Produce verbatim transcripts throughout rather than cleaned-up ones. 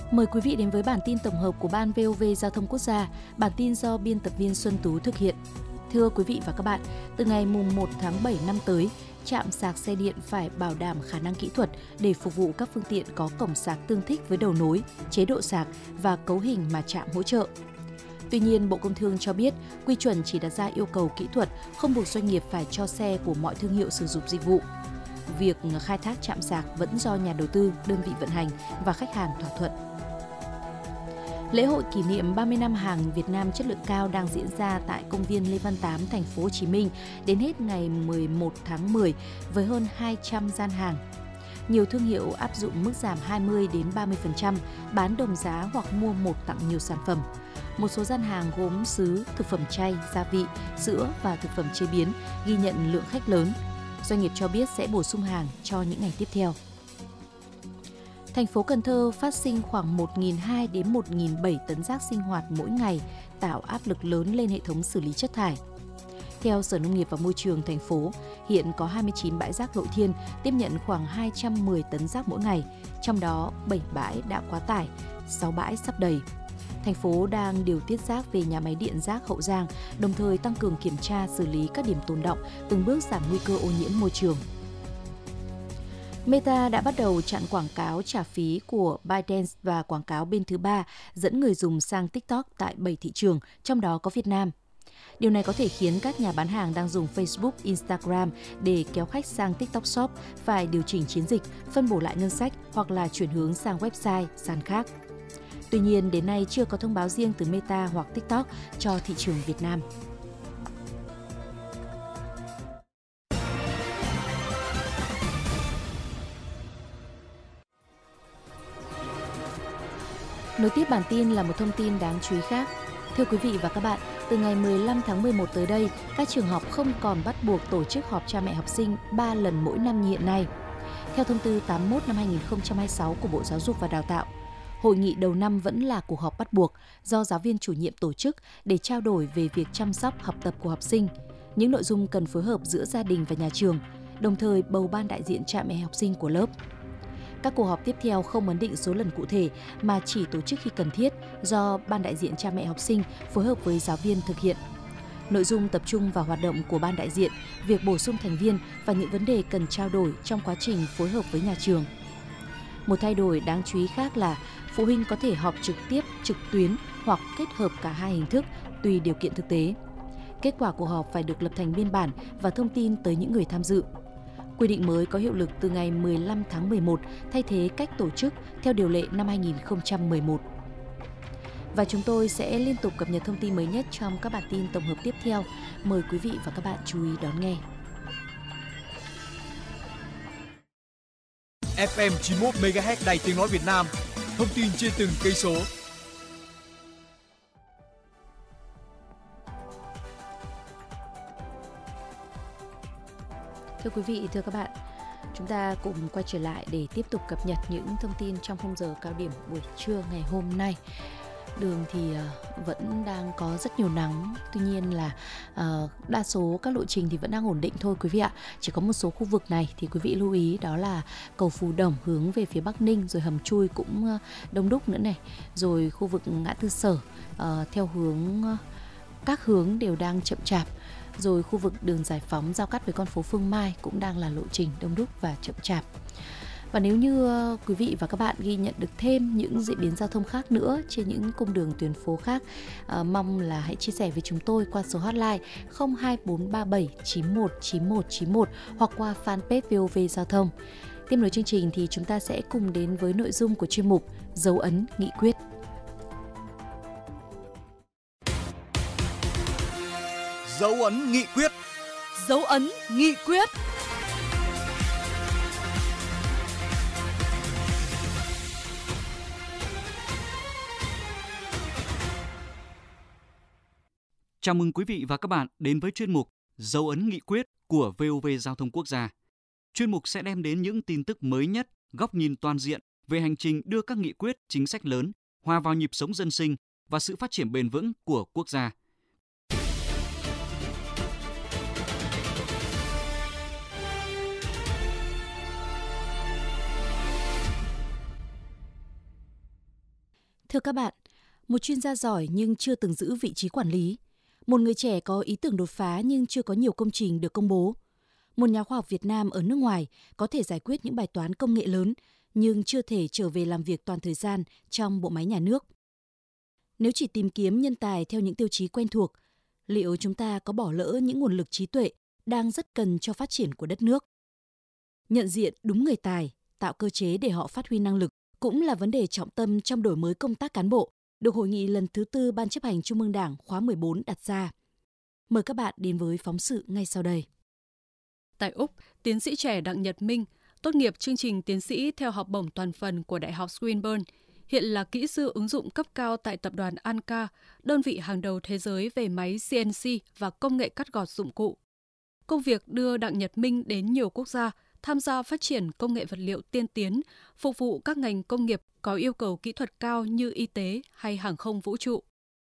Mời quý vị đến với bản tin tổng hợp của Ban vê o vê Giao thông Quốc gia. Bản tin do biên tập viên Xuân Tú thực hiện. Thưa quý vị và các bạn, từ ngày mùng một tháng bảy năm tới, trạm sạc xe điện phải bảo đảm khả năng kỹ thuật để phục vụ các phương tiện có cổng sạc tương thích với đầu nối, chế độ sạc và cấu hình mà trạm hỗ trợ. Tuy nhiên, Bộ Công Thương cho biết, quy chuẩn chỉ đặt ra yêu cầu kỹ thuật, không buộc doanh nghiệp phải cho xe của mọi thương hiệu sử dụng dịch vụ. Việc khai thác trạm sạc vẫn do nhà đầu tư, đơn vị vận hành và khách hàng thỏa thuận. Lễ hội kỷ niệm ba mươi năm hàng Việt Nam chất lượng cao đang diễn ra tại công viên Lê Văn Tám, thành phố Hồ Chí Minh đến hết ngày mười một tháng mười với hơn hai trăm gian hàng. Nhiều thương hiệu áp dụng mức giảm hai mươi đến ba mươi phần trăm, bán đồng giá hoặc mua một tặng nhiều sản phẩm. Một số gian hàng gốm sứ, thực phẩm chay, gia vị, sữa và thực phẩm chế biến ghi nhận lượng khách lớn. Doanh nghiệp cho biết sẽ bổ sung hàng cho những ngày tiếp theo. Thành phố Cần Thơ phát sinh khoảng một nghìn hai trăm đến một nghìn bảy trăm tấn rác sinh hoạt mỗi ngày, tạo áp lực lớn lên hệ thống xử lý chất thải. Theo Sở Nông nghiệp và Môi trường thành phố, hiện có hai mươi chín bãi rác Lộ Thiên tiếp nhận khoảng hai trăm mười tấn rác mỗi ngày, trong đó bảy bãi đã quá tải, sáu bãi sắp đầy. Thành phố đang điều tiết rác về nhà máy điện rác Hậu Giang, đồng thời tăng cường kiểm tra xử lý các điểm tồn đọng, từng bước giảm nguy cơ ô nhiễm môi trường. Meta đã bắt đầu chặn quảng cáo trả phí của ByteDance và quảng cáo bên thứ ba dẫn người dùng sang TikTok tại bảy thị trường, trong đó có Việt Nam. Điều này có thể khiến các nhà bán hàng đang dùng Facebook, Instagram để kéo khách sang TikTok Shop phải điều chỉnh chiến dịch, phân bổ lại ngân sách hoặc là chuyển hướng sang website, sàn khác. Tuy nhiên, đến nay chưa có thông báo riêng từ Meta hoặc TikTok cho thị trường Việt Nam. Nối tiếp bản tin là một thông tin đáng chú ý khác. Thưa quý vị và các bạn, từ ngày mười lăm tháng mười một tới đây, các trường học không còn bắt buộc tổ chức họp cha mẹ học sinh ba lần mỗi năm như hiện nay. Theo thông tư tám mươi mốt năm hai nghìn không trăm hai mươi sáu của Bộ Giáo dục và Đào tạo, hội nghị đầu năm vẫn là cuộc họp bắt buộc do giáo viên chủ nhiệm tổ chức để trao đổi về việc chăm sóc học tập của học sinh, những nội dung cần phối hợp giữa gia đình và nhà trường, đồng thời bầu ban đại diện cha mẹ học sinh của lớp. Các cuộc họp tiếp theo không ấn định số lần cụ thể mà chỉ tổ chức khi cần thiết do ban đại diện cha mẹ học sinh phối hợp với giáo viên thực hiện. Nội dung tập trung vào hoạt động của ban đại diện, việc bổ sung thành viên và những vấn đề cần trao đổi trong quá trình phối hợp với nhà trường. Một thay đổi đáng chú ý khác là phụ huynh có thể họp trực tiếp, trực tuyến hoặc kết hợp cả hai hình thức tùy điều kiện thực tế. Kết quả cuộc họp phải được lập thành biên bản và thông tin tới những người tham dự. Quy định mới có hiệu lực từ ngày mười lăm tháng mười một, thay thế cách tổ chức theo điều lệ năm hai nghìn không trăm mười một. Và chúng tôi sẽ liên tục cập nhật thông tin mới nhất trong các bản tin tổng hợp tiếp theo. Mời quý vị và các bạn chú ý đón nghe. ép em chín mươi mốt mê ga héc Đài Tiếng nói Việt Nam. Thông tin trên từng cây số. Thưa quý vị, thưa các bạn, chúng ta cùng quay trở lại để tiếp tục cập nhật những thông tin trong khung giờ cao điểm buổi trưa ngày hôm nay. Đường thì vẫn đang có rất nhiều nắng, tuy nhiên là uh, đa số các lộ trình thì vẫn đang ổn định thôi quý vị ạ. Chỉ có một số khu vực này thì quý vị lưu ý, đó là cầu Phù Đồng hướng về phía Bắc Ninh, rồi hầm chui cũng đông đúc nữa này, rồi khu vực ngã tư Sở uh, theo hướng uh, các hướng đều đang chậm chạp. Rồi khu vực đường Giải Phóng giao cắt với con phố Phương Mai cũng đang là lộ trình đông đúc và chậm chạp. Và nếu như uh, quý vị và các bạn ghi nhận được thêm những diễn biến giao thông khác nữa trên những cung đường tuyến phố khác, uh, mong là hãy chia sẻ với chúng tôi qua số hotline không hai bốn ba bảy chín một chín một chín một hoặc qua fanpage vê o vê Giao thông. Tiếp nối chương trình thì chúng ta sẽ cùng đến với nội dung của chuyên mục Dấu ấn nghị quyết. Dấu ấn nghị quyết. Dấu ấn nghị quyết. Chào mừng quý vị và các bạn đến với chuyên mục Dấu ấn nghị quyết của vê o vê Giao thông Quốc gia. Chuyên mục sẽ đem đến những tin tức mới nhất, góc nhìn toàn diện về hành trình đưa các nghị quyết, chính sách lớn hòa vào nhịp sống dân sinh và sự phát triển bền vững của quốc gia. Thưa các bạn, một chuyên gia giỏi nhưng chưa từng giữ vị trí quản lý. Một người trẻ có ý tưởng đột phá nhưng chưa có nhiều công trình được công bố. Một nhà khoa học Việt Nam ở nước ngoài có thể giải quyết những bài toán công nghệ lớn nhưng chưa thể trở về làm việc toàn thời gian trong bộ máy nhà nước. Nếu chỉ tìm kiếm nhân tài theo những tiêu chí quen thuộc, liệu chúng ta có bỏ lỡ những nguồn lực trí tuệ đang rất cần cho phát triển của đất nước? Nhận diện đúng người tài, tạo cơ chế để họ phát huy năng lực cũng là vấn đề trọng tâm trong đổi mới công tác cán bộ, được hội nghị lần thứ tư Ban chấp hành Trung ương Đảng khóa mười bốn đặt ra. Mời các bạn đến với phóng sự ngay sau đây. Tại Úc, tiến sĩ trẻ Đặng Nhật Minh, tốt nghiệp chương trình tiến sĩ theo học bổng toàn phần của Đại học Swinburne, hiện là kỹ sư ứng dụng cấp cao tại tập đoàn Anka, đơn vị hàng đầu thế giới về máy xê en xê và công nghệ cắt gọt dụng cụ. Công việc đưa Đặng Nhật Minh đến nhiều quốc gia, tham gia phát triển công nghệ vật liệu tiên tiến, phục vụ các ngành công nghiệp có yêu cầu kỹ thuật cao như y tế hay hàng không vũ trụ.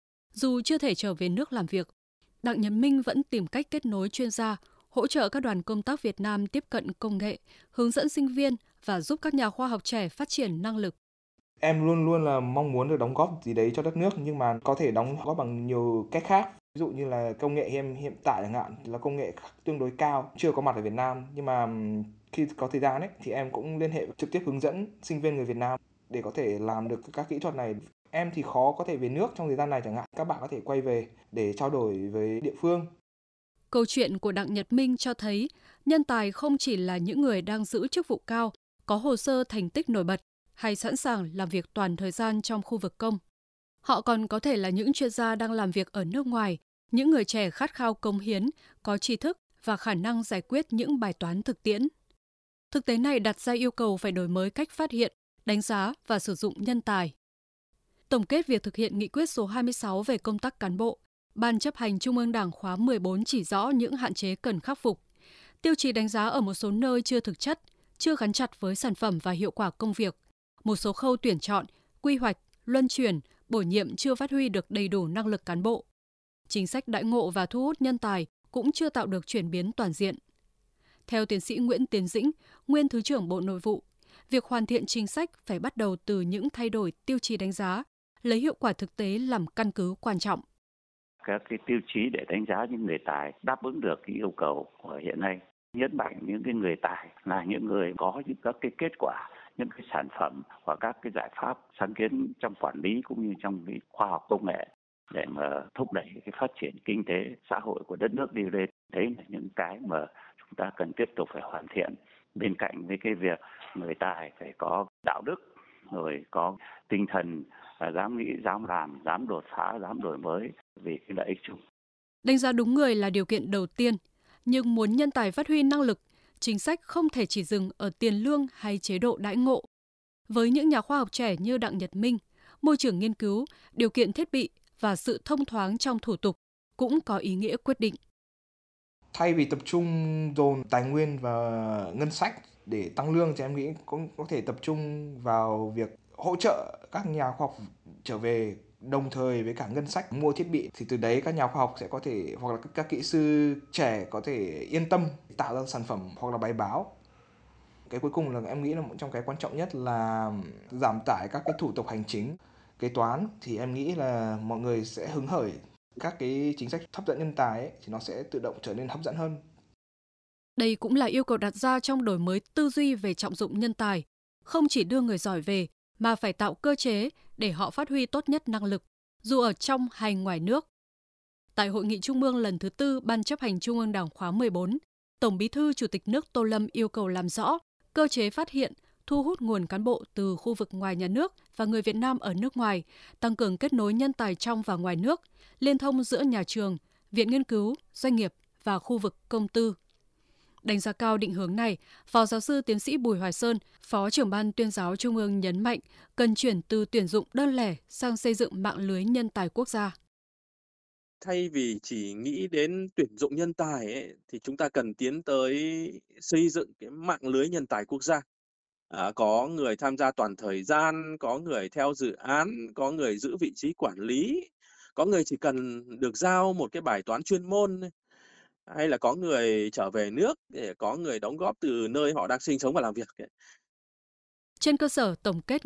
Dù chưa thể trở về nước làm việc, Đặng Nhật Minh vẫn tìm cách kết nối chuyên gia, hỗ trợ các đoàn công tác Việt Nam tiếp cận công nghệ, hướng dẫn sinh viên và giúp các nhà khoa học trẻ phát triển năng lực. Em luôn luôn là mong muốn được đóng góp gì đấy cho đất nước, nhưng mà có thể đóng góp bằng nhiều cách khác. Ví dụ như là công nghệ hiện hiện tại chẳng hạn là công nghệ tương đối cao, chưa có mặt ở Việt Nam, nhưng mà khi có thời gian ấy thì em cũng liên hệ trực tiếp hướng dẫn sinh viên người Việt Nam để có thể làm được các kỹ thuật này. Em thì khó có thể về nước trong thời gian này chẳng hạn, các bạn có thể quay về để trao đổi với địa phương. Câu chuyện của Đặng Nhật Minh cho thấy nhân tài không chỉ là những người đang giữ chức vụ cao, có hồ sơ thành tích nổi bật hay sẵn sàng làm việc toàn thời gian trong khu vực công. Họ còn có thể là những chuyên gia đang làm việc ở nước ngoài, những người trẻ khát khao cống hiến, có tri thức và khả năng giải quyết những bài toán thực tiễn. Thực tế này đặt ra yêu cầu phải đổi mới cách phát hiện, đánh giá và sử dụng nhân tài. Tổng kết việc thực hiện nghị quyết số hai mươi sáu về công tác cán bộ, Ban chấp hành Trung ương Đảng khóa mười bốn chỉ rõ những hạn chế cần khắc phục. Tiêu chí đánh giá ở một số nơi chưa thực chất, chưa gắn chặt với sản phẩm và hiệu quả công việc. Một số khâu tuyển chọn, quy hoạch, luân chuyển, bổ nhiệm chưa phát huy được đầy đủ năng lực cán bộ. Chính sách đãi ngộ và thu hút nhân tài cũng chưa tạo được chuyển biến toàn diện. Theo tiến sĩ Nguyễn Tiến Dĩnh, nguyên Thứ trưởng Bộ Nội vụ, việc hoàn thiện chính sách phải bắt đầu từ những thay đổi tiêu chí đánh giá, lấy hiệu quả thực tế làm căn cứ quan trọng. Các cái tiêu chí để đánh giá những người tài đáp ứng được cái yêu cầu của hiện nay. Nhấn mạnh những cái người tài là những người có những các cái kết quả, những cái sản phẩm hoặc các cái giải pháp sáng kiến trong quản lý cũng như trong cái khoa học công nghệ để mà thúc đẩy cái phát triển kinh tế xã hội của đất nước đi lên. Đấy là những cái mà chúng ta cần tiếp tục phải hoàn thiện. Bên cạnh với cái việc người tài phải có đạo đức, rồi có tinh thần dám nghĩ, dám làm, dám đột phá, dám đổi mới vì cái lợi ích chung. Đánh giá đúng người là điều kiện đầu tiên, nhưng muốn nhân tài phát huy năng lực, chính sách không thể chỉ dừng ở tiền lương hay chế độ đãi ngộ. Với những nhà khoa học trẻ như Đặng Nhật Minh, môi trường nghiên cứu, điều kiện thiết bị và sự thông thoáng trong thủ tục cũng có ý nghĩa quyết định. Thay vì tập trung dồn tài nguyên và ngân sách để tăng lương thì em nghĩ cũng có thể tập trung vào việc hỗ trợ các nhà khoa học trở về đồng thời với cả ngân sách mua thiết bị, thì từ đấy các nhà khoa học sẽ có thể, hoặc là các kỹ sư trẻ có thể yên tâm tạo ra sản phẩm hoặc là bài báo. Cái cuối cùng là em nghĩ là một trong cái quan trọng nhất là giảm tải các cái thủ tục hành chính, kế toán, thì em nghĩ là mọi người sẽ hứng khởi. Các cái chính sách hấp dẫn nhân tài ấy, thì nó sẽ tự động trở nên hấp dẫn hơn. Đây cũng là yêu cầu đặt ra trong đổi mới tư duy về trọng dụng nhân tài, không chỉ đưa người giỏi về mà phải tạo cơ chế để họ phát huy tốt nhất năng lực, dù ở trong hay ngoài nước. Tại Hội nghị Trung ương lần thứ tư Ban chấp hành Trung ương Đảng khóa mười bốn, Tổng Bí thư Chủ tịch nước Tô Lâm yêu cầu làm rõ cơ chế phát hiện, thu hút nguồn cán bộ từ khu vực ngoài nhà nước và người Việt Nam ở nước ngoài, tăng cường kết nối nhân tài trong và ngoài nước, liên thông giữa nhà trường, viện nghiên cứu, doanh nghiệp và khu vực công tư. Đánh giá cao định hướng này, Phó Giáo sư Tiến sĩ Bùi Hoài Sơn, Phó trưởng Ban Tuyên giáo Trung ương nhấn mạnh cần chuyển từ tuyển dụng đơn lẻ sang xây dựng mạng lưới nhân tài quốc gia. Thay vì chỉ nghĩ đến tuyển dụng nhân tài ấy, thì chúng ta cần tiến tới xây dựng cái mạng lưới nhân tài quốc gia. À, có người tham gia toàn thời gian, có người theo dự án, có người giữ vị trí quản lý, có người chỉ cần được giao một cái bài toán chuyên môn, hay là có người trở về nước để có người đóng góp từ nơi họ đang sinh sống và làm việc. Trên cơ sở tổng kết